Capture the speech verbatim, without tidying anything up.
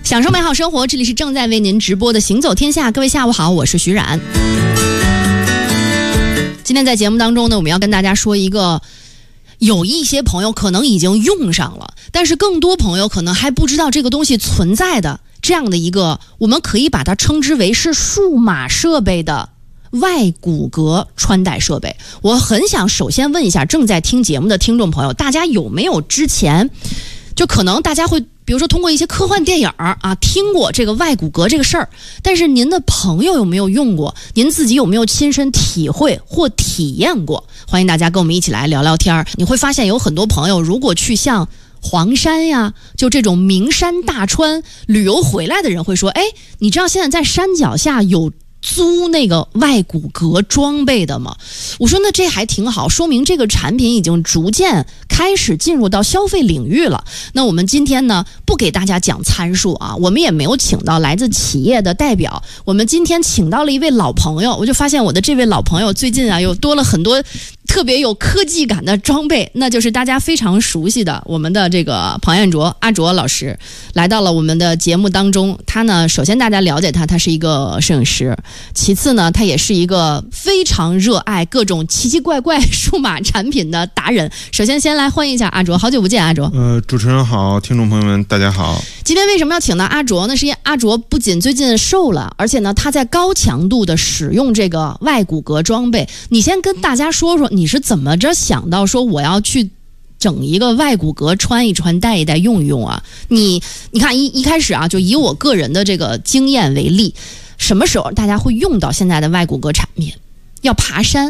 享受美好生活，这里是正在为您直播的行走天下。各位下午好，我是徐冉。今天在节目当中呢，我们要跟大家说一个有一些朋友可能已经用上了，但是更多朋友可能还不知道这个东西存在的这样的一个，我们可以把它称之为是数码设备的外骨骼穿戴设备。我很想首先问一下正在听节目的听众朋友，大家有没有之前就可能大家会比如说通过一些科幻电影啊听过这个外骨骼这个事儿，但是您的朋友有没有用过？您自己有没有亲身体会或体验过？欢迎大家跟我们一起来聊聊天。你会发现有很多朋友如果去像黄山呀，就这种名山大川旅游回来的人会说，哎，你知道现在在山脚下有租那个外骨骼装备的吗？我说那这还挺好，说明这个产品已经逐渐开始进入到消费领域了。那我们今天呢，不给大家讲参数啊，我们也没有请到来自企业的代表，我们今天请到了一位老朋友。我就发现我的这位老朋友最近啊，又多了很多特别有科技感的装备，那就是大家非常熟悉的我们的这个庞彦卓阿卓老师来到了我们的节目当中。他呢，首先大家了解他，他是一个摄影师，其次呢，他也是一个非常热爱各种奇奇怪怪数码产品的达人。首先先来欢迎一下阿卓，好久不见阿卓。 呃，主持人好，听众朋友们大家好。 今天为什么要请到阿卓呢？是因为阿卓不仅最近瘦了，而且呢他在高强度的使用这个外骨骼装备。你先跟大家说说你是怎么着想到说我要去整一个外骨骼穿一穿戴一戴用一用啊？你你看一一开始啊，就以我个人的这个经验为例，什么时候大家会用到现在的外骨骼产品？要爬山